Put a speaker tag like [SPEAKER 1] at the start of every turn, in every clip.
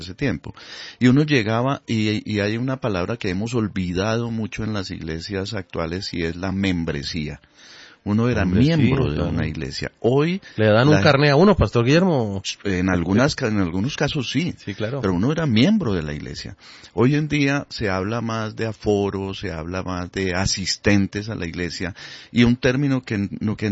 [SPEAKER 1] ese tiempo. Y uno llegaba y hay una palabra que hemos olvidado mucho en las iglesias actuales y es la membresía. Uno era miembro de una iglesia. Hoy
[SPEAKER 2] le dan un carné a uno, Pastor Guillermo.
[SPEAKER 1] En algunos casos sí.
[SPEAKER 2] Sí, claro.
[SPEAKER 1] Pero uno era miembro de la iglesia. Hoy en día se habla más de aforo, se habla más de asistentes a la iglesia y un término que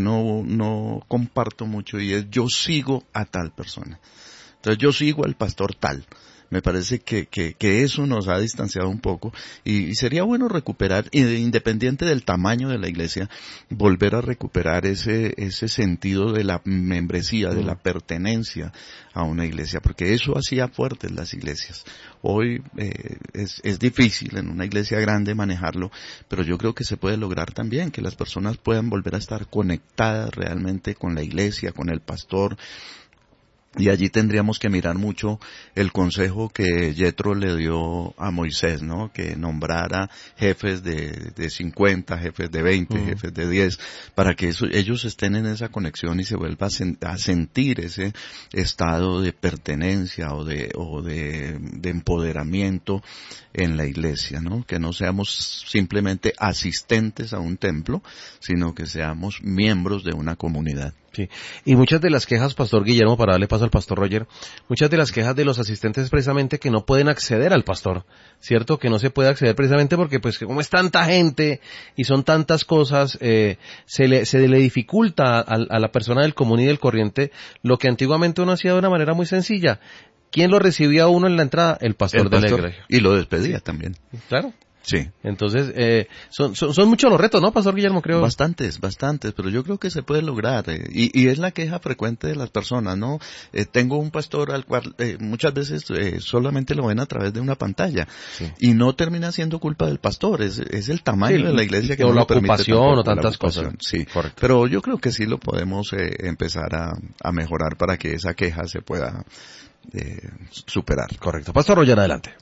[SPEAKER 1] no comparto mucho y es yo sigo a tal persona. Entonces yo sigo al pastor tal. Me parece que eso nos ha distanciado un poco y sería bueno recuperar, independiente del tamaño de la iglesia, volver a recuperar ese sentido de la membresía, de la pertenencia a una iglesia, porque eso hacía fuertes las iglesias. Hoy es difícil en una iglesia grande manejarlo, pero yo creo que se puede lograr también, que las personas puedan volver a estar conectadas realmente con la iglesia, con el pastor. Y allí tendríamos que mirar mucho el consejo que Yetro le dio a Moisés, ¿no? Que nombrara jefes de 50, jefes de 20, jefes de 10, para que ellos estén en esa conexión y se vuelva a sentir ese estado de pertenencia o de empoderamiento en la iglesia, ¿no? Que no seamos simplemente asistentes a un templo, sino que seamos miembros de una comunidad.
[SPEAKER 2] Sí, y muchas de las quejas, Pastor Guillermo, para darle paso al Pastor Roger, muchas de las quejas de los asistentes es precisamente que no pueden acceder al pastor, ¿cierto? Que no se puede acceder precisamente porque, pues, que como es tanta gente y son tantas cosas, se le dificulta a la persona del común y del corriente lo que antiguamente uno hacía de una manera muy sencilla. ¿Quién lo recibía a uno en la entrada? El pastor de la iglesia.
[SPEAKER 1] Y lo despedía también.
[SPEAKER 2] Claro.
[SPEAKER 1] Sí.
[SPEAKER 2] Entonces, son muchos los retos, ¿no, Pastor Guillermo? Creo.
[SPEAKER 1] Bastantes, pero yo creo que se puede lograr. Y es la queja frecuente de las personas, ¿no? Tengo un pastor al cual muchas veces solamente lo ven a través de una pantalla. Sí. Y no termina siendo culpa del pastor, es el tamaño de la iglesia que no lo permite.
[SPEAKER 2] O la ocupación o tantas cosas.
[SPEAKER 1] Sí, correcto. Pero yo creo que sí lo podemos empezar a mejorar para que esa queja se pueda superar.
[SPEAKER 2] Correcto. Pastor Roger, adelante.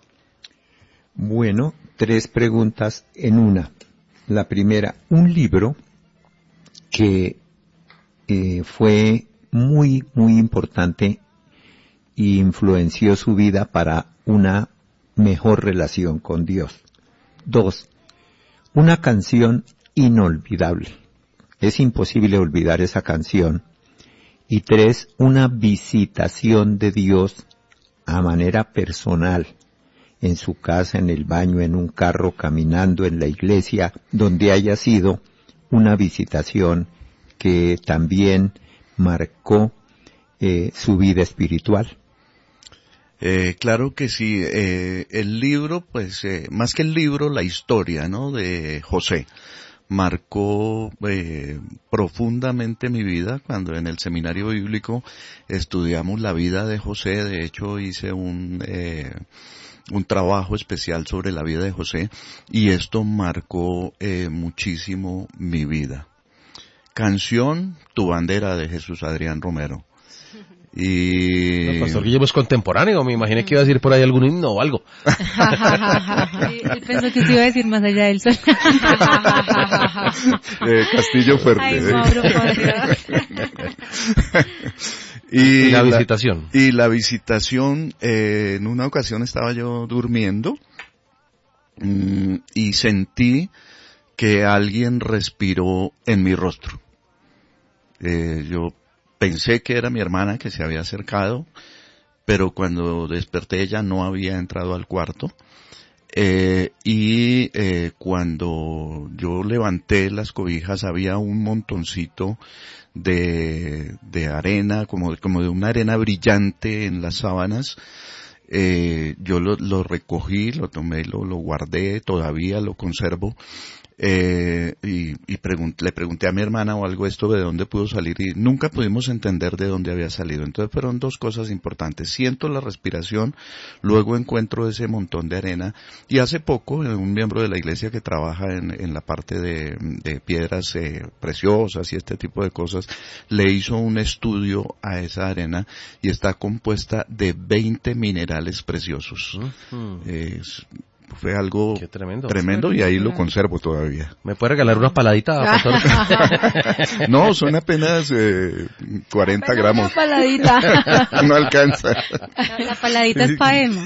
[SPEAKER 3] Bueno, 3 preguntas en una. La primera, un libro que fue muy, muy importante e influenció su vida para una mejor relación con Dios. 2, una canción inolvidable. Es imposible olvidar esa canción. Y 3, una visitación de Dios a manera personal. En su casa, en el baño, en un carro, caminando, en la iglesia, donde haya sido una visitación que también marcó su vida espiritual.
[SPEAKER 1] Claro que sí. El libro, pues, más que el libro, la historia, ¿no? De José marcó profundamente mi vida cuando en el seminario bíblico estudiamos la vida de José. De hecho, hice un trabajo especial sobre la vida de José y esto marcó muchísimo mi vida. Canción, Tu bandera, de Jesús Adrián Romero. Y...
[SPEAKER 2] El Pastor Guillermo es contemporáneo, me imaginé que iba a decir por ahí algún himno o algo.
[SPEAKER 4] Sí, él pensó que usted iba a decir Más allá del sol.
[SPEAKER 1] Castillo Fuerte.
[SPEAKER 4] Ay, Mauro, por Dios.
[SPEAKER 2] Y la visitación.
[SPEAKER 1] Y la visitación, en una ocasión estaba yo durmiendo y sentí que alguien respiró en mi rostro. Yo pensé que era mi hermana que se había acercado, pero cuando desperté ella no había entrado al cuarto. Cuando yo levanté las cobijas había un montoncito de arena, como de una arena brillante en las sábanas. Yo lo recogí, lo tomé, lo guardé, todavía lo conservo. Le pregunté a mi hermana o algo esto de dónde pudo salir y nunca pudimos entender de dónde había salido. Entonces fueron 2 cosas importantes. Siento la respiración, luego encuentro ese montón de arena y hace poco un miembro de la iglesia que trabaja en la parte de piedras preciosas y este tipo de cosas le hizo un estudio a esa arena y está compuesta de 20 minerales preciosos. Fue algo tremendo y ahí lo conservo todavía.
[SPEAKER 2] ¿Me puede regalar una paladita, pastor?
[SPEAKER 1] No, son apenas 40 gramos.
[SPEAKER 4] Una paladita.
[SPEAKER 1] No alcanza.
[SPEAKER 4] La paladita es para Emma.